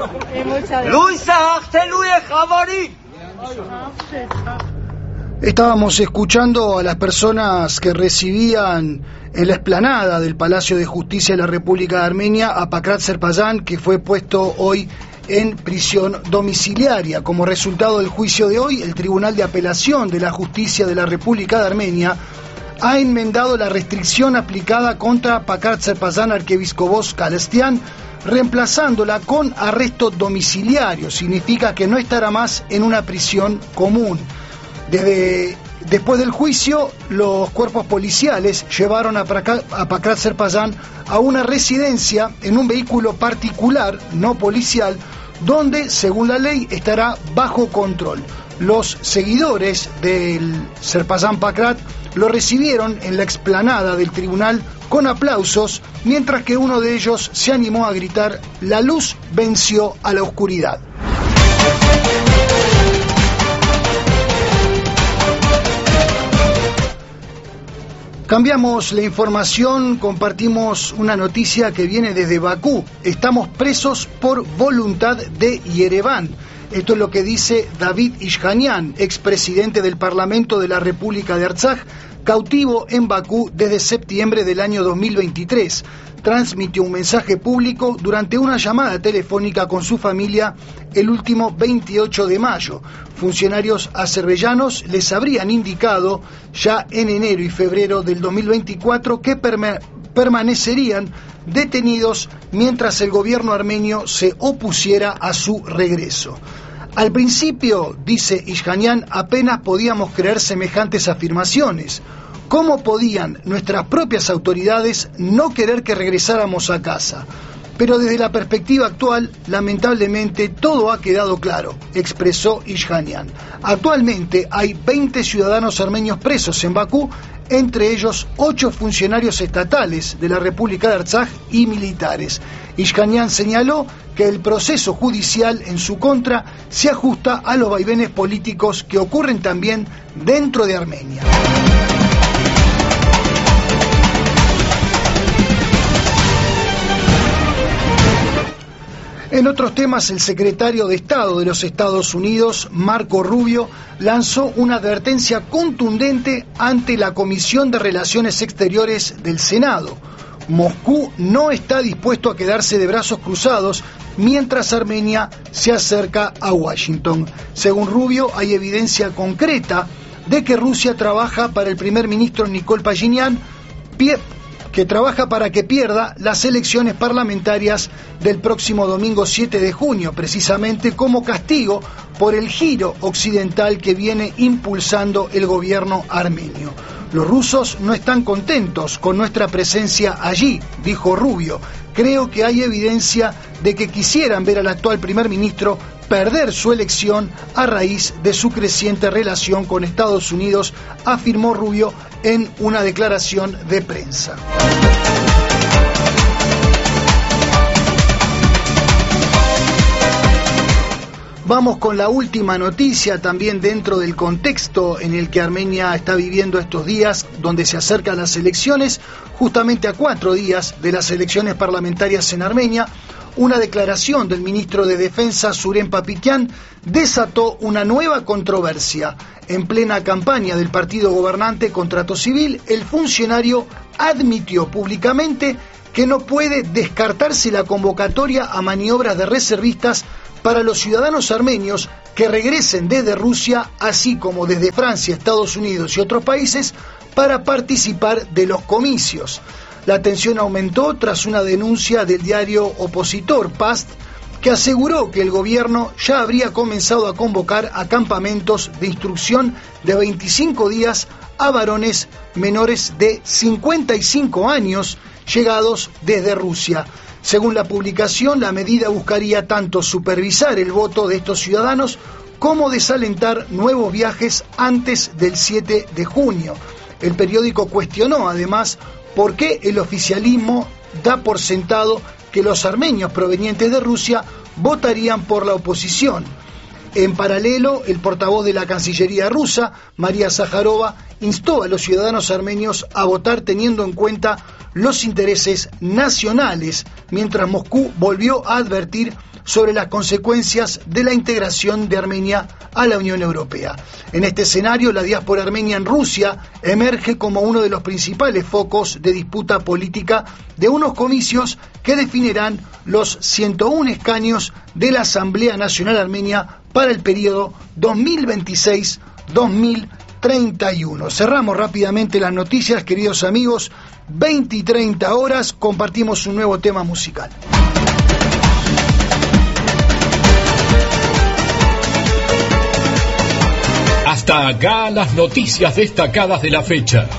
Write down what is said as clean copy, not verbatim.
Estábamos escuchando a las personas que recibían en la explanada del Palacio de Justicia de la República de Armenia a Pakrat Serpayan, que fue puesto hoy en prisión domiciliaria. Como resultado del juicio de hoy, el Tribunal de Apelación de la Justicia de la República de Armenia ha enmendado la restricción aplicada contra Pakrat Serpayan Arqueviscobos Calestian, reemplazándola con arresto domiciliario. Significa que no estará más en una prisión común. Después del juicio, los cuerpos policiales llevaron a Pakrat Serpayan a una residencia en un vehículo particular, no policial, donde, según la ley, estará bajo control. Los seguidores del Serpayan Pakrat lo recibieron en la explanada del tribunal con aplausos, mientras que uno de ellos se animó a gritar: "La luz venció a la oscuridad". Cambiamos la información, compartimos una noticia que viene desde Bakú. Estamos presos por voluntad de Yerevan. Esto es lo que dice David Ishanian, expresidente del Parlamento de la República de Artsaj, cautivo en Bakú desde septiembre del año 2023. Transmitió un mensaje público durante una llamada telefónica con su familia el último 28 de mayo. Funcionarios azerbaiyanos les habrían indicado ya en enero y febrero del 2024 que permanecerían detenidos mientras el gobierno armenio se opusiera a su regreso. Al principio, dice Ishanian, apenas podíamos creer semejantes afirmaciones. ¿Cómo podían nuestras propias autoridades no querer que regresáramos a casa? Pero desde la perspectiva actual, lamentablemente, todo ha quedado claro, expresó Ishanian. Actualmente hay 20 ciudadanos armenios presos en Bakú, entre ellos 8 funcionarios estatales de la República de Artsaj y militares. Ishanian señaló que el proceso judicial en su contra se ajusta a los vaivenes políticos que ocurren también dentro de Armenia. En otros temas, el secretario de Estado de los Estados Unidos, Marco Rubio, lanzó una advertencia contundente ante la Comisión de Relaciones Exteriores del Senado. Moscú no está dispuesto a quedarse de brazos cruzados mientras Armenia se acerca a Washington. Según Rubio, hay evidencia concreta de que Rusia trabaja para el primer ministro Nikol Pashinyan, que trabaja para que pierda las elecciones parlamentarias del próximo domingo 7 de junio, precisamente como castigo por el giro occidental que viene impulsando el gobierno armenio. Los rusos no están contentos con nuestra presencia allí, dijo Rubio. Creo que hay evidencia de que quisieran ver al actual primer ministro perder su elección a raíz de su creciente relación con Estados Unidos, afirmó Rubio en una declaración de prensa. Vamos con la última noticia, también dentro del contexto en el que Armenia está viviendo estos días, donde se acercan las elecciones, justamente a 4 días de las elecciones parlamentarias en Armenia. Una declaración del ministro de Defensa, Suren Papikyan, desató una nueva controversia. En plena campaña del partido gobernante Contrato Civil, el funcionario admitió públicamente que no puede descartarse la convocatoria a maniobras de reservistas para los ciudadanos armenios que regresen desde Rusia, así como desde Francia, Estados Unidos y otros países, para participar de los comicios. La tensión aumentó tras una denuncia del diario opositor Past, que aseguró que el gobierno ya habría comenzado a convocar a campamentos de instrucción de 25 días a varones menores de 55 años llegados desde Rusia. Según la publicación, la medida buscaría tanto supervisar el voto de estos ciudadanos como desalentar nuevos viajes antes del 7 de junio. El periódico cuestionó además por qué el oficialismo da por sentado que los armenios provenientes de Rusia votarían por la oposición. En paralelo, el portavoz de la Cancillería rusa, María Zaharova, instó a los ciudadanos armenios a votar teniendo en cuenta los intereses nacionales, mientras Moscú volvió a advertir sobre las consecuencias de la integración de Armenia a la Unión Europea. En este escenario, la diáspora armenia en Rusia emerge como uno de los principales focos de disputa política de unos comicios que definirán los 101 escaños de la Asamblea Nacional Armenia para el periodo 2026-2031. Cerramos rápidamente las noticias, queridos amigos. 20 y 30 horas, compartimos un nuevo tema musical. Hasta acá las noticias destacadas de la fecha.